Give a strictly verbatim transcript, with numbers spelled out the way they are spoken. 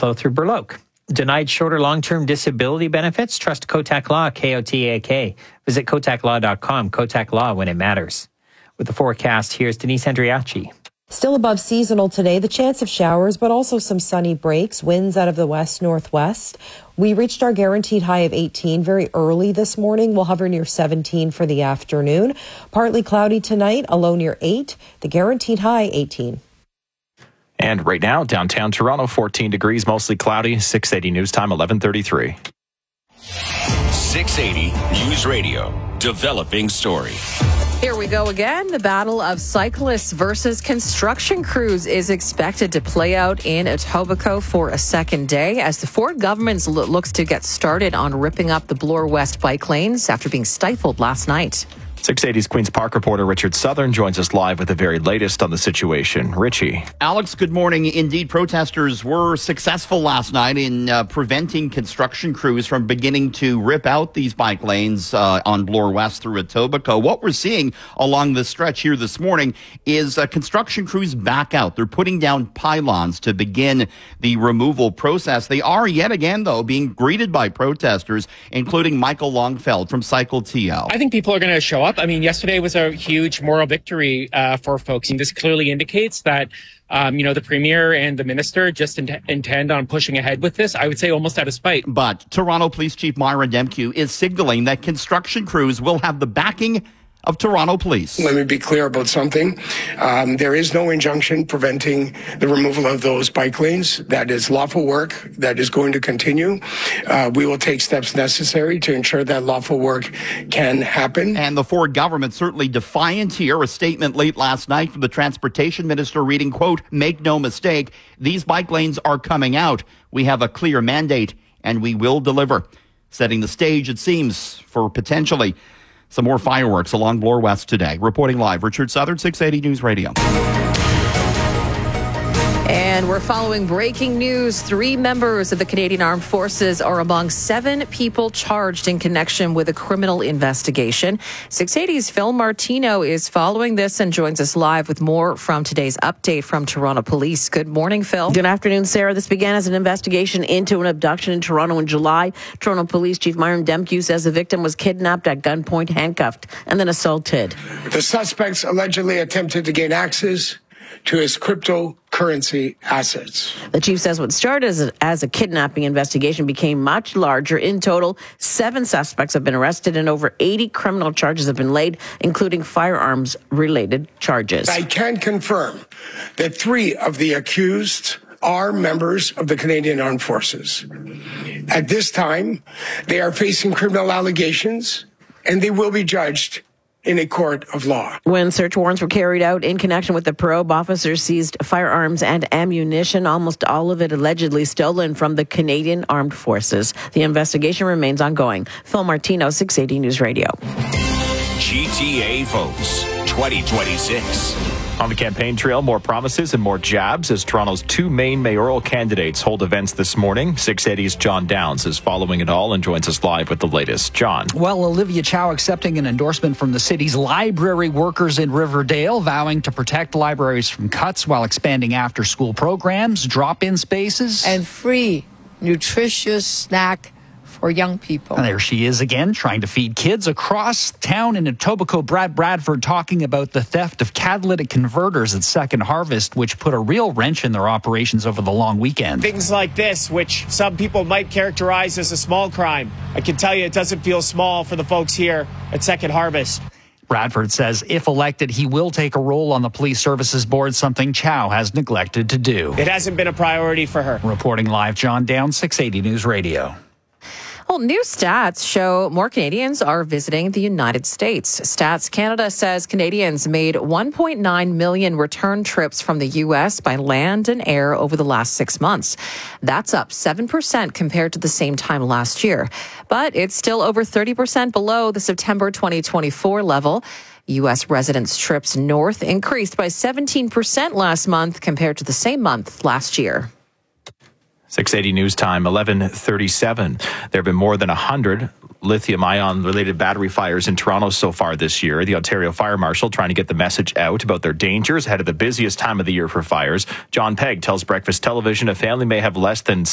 flow through Burloak. Denied shorter long-term disability benefits? Trust Kotak Law, K O T A K. Visit kotak law dot com. Kotak Law, when it matters. With the forecast, here's Denise Andriachi. Still above seasonal today, the chance of showers, but also some sunny breaks, winds out of the west-northwest. We reached our guaranteed high of eighteen very early this morning. We'll hover near seventeen for the afternoon. Partly cloudy tonight, a low near eight. The guaranteed high, eighteen. And right now, downtown Toronto, fourteen degrees, mostly cloudy. six eighty News Time, eleven thirty-three. six eighty News Radio, developing story. Here we go again. The battle of cyclists versus construction crews is expected to play out in Etobicoke for a second day as the Ford government looks to get started on ripping up the Bloor West bike lanes after being stifled last night. six eighty's Queen's Park reporter Richard Southern joins us live with the very latest on the situation. Richie. Alex, good morning. Indeed, protesters were successful last night in uh, preventing construction crews from beginning to rip out these bike lanes uh, on Bloor West through Etobicoke. What we're seeing along this stretch here this morning is uh, construction crews back out. They're putting down pylons to begin the removal process. They are yet again, though, being greeted by protesters, including Michael Longfeld from Cycle T L. I think people are going to show up. I mean, yesterday was a huge moral victory uh, for folks. And this clearly indicates that, um, you know, the premier and the minister just int- intend on pushing ahead with this, I would say almost out of spite. But Toronto Police Chief Myron Demkiw is signaling that construction crews will have the backing of Toronto Police. Let me be clear about something. Um, there is no injunction preventing the removal of those bike lanes. That is lawful work that is going to continue. Uh, we will take steps necessary to ensure that lawful work can happen. And the Ford government certainly defiant here. A statement late last night from the transportation minister reading, quote, "Make no mistake, these bike lanes are coming out. We have a clear mandate and we will deliver." Setting the stage, it seems, for potentially some more fireworks along Bloor West today. Reporting live, Richard Southern, six eighty News Radio. And we're following breaking news. Three members of the Canadian Armed Forces are among seven people charged in connection with a criminal investigation. six eighty's Phil Martino is following this and joins us live with more from today's update from Toronto Police. Good morning, Phil. Good afternoon, Sarah. This began as an investigation into an abduction in Toronto in July. Toronto Police Chief Myron Demkiw says the victim was kidnapped at gunpoint, handcuffed, and then assaulted. The suspects allegedly attempted to gain access to his cryptocurrency assets. The chief says what started as a, as a kidnapping investigation became much larger. In total, seven suspects have been arrested and over eighty criminal charges have been laid, including firearms-related charges. I can confirm that three of the accused are members of the Canadian Armed Forces. At this time, they are facing criminal allegations and they will be judged in a court of law. When search warrants were carried out in connection with the probe, officers seized firearms and ammunition, almost all of it allegedly stolen from the Canadian Armed Forces. The investigation remains ongoing. Phil Martino, six eighty News Radio. G T A votes twenty twenty-six. On the campaign trail, more promises and more jabs as Toronto's two main mayoral candidates hold events this morning. six eighty's John Downs is following it all and joins us live with the latest. John. Well, Olivia Chow accepting an endorsement from the city's library workers in Riverdale, vowing to protect libraries from cuts while expanding after-school programs, drop-in spaces, and free, nutritious snack for young people. And there she is again, trying to feed kids across town in Etobicoke. Brad Bradford talking about the theft of catalytic converters at Second Harvest, which put a real wrench in their operations over the long weekend. Things like this, which some people might characterize as a small crime, I can tell you it doesn't feel small for the folks here at Second Harvest. Bradford says if elected, he will take a role on the Police Services Board, something Chow has neglected to do. It hasn't been a priority for her. Reporting live, John Downs, six eighty News Radio. Well, new stats show more Canadians are visiting the United States. Stats Canada says Canadians made one point nine million return trips from the U S by land and air over the last six months. That's up seven percent compared to the same time last year. But it's still over thirty percent below the September twenty twenty-four level. U S residents' trips north increased by seventeen percent last month compared to the same month last year. six eighty News Time, eleven thirty-seven. There have been more than one hundred lithium-ion related battery fires in Toronto so far this year. The Ontario Fire Marshal trying to get the message out about their dangers ahead of the busiest time of the year for fires. John Pegg tells Breakfast Television a family may have less than